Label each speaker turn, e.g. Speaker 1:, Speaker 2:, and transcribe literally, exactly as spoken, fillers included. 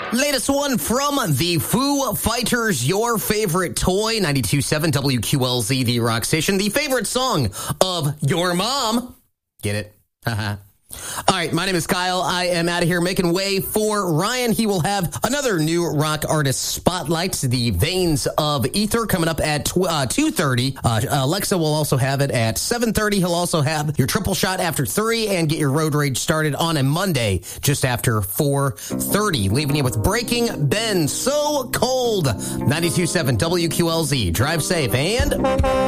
Speaker 1: Latest one from the Foo Fighters, your favorite toy, ninety-two point seven W Q L Z, the rock station, the favorite song of your mom. Get it? Haha. All right, my name is Kyle. I am out of here making way for Ryan. He will have another new rock artist spotlight, The Veins of Ether, coming up at tw- uh, two thirty. Uh, Alexa will also have it at seven thirty. He'll also have your triple shot after three and get your road rage started on a Monday just after four thirty. Leaving you with Breaking Ben, So Cold. ninety-two point seven W Q L Z. Drive safe and...